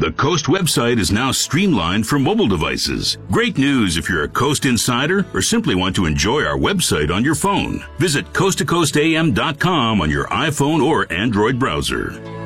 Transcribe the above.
The Coast website is now streamlined for mobile devices. Great news if you're a Coast insider or simply want to enjoy our website on your phone. Visit coasttocoastam.com on your iPhone or Android browser.